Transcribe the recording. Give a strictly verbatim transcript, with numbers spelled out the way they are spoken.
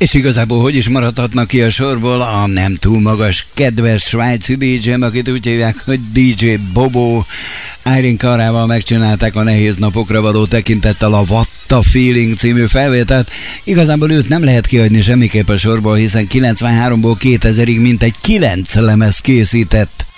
És igazából hogy is maradhatnak ki a sorból a nem túl magas, kedves svájci dé dzsém, akit úgy hívják, hogy dé dzsé Bobo. Irene Carrával megcsinálták a nehéz napokra való tekintettel a What the Feeling című felvételt. Igazából őt nem lehet kihagyni semmiképp a sorból, hiszen kilencvenháromból kétezerig mintegy kilenc lemez készített.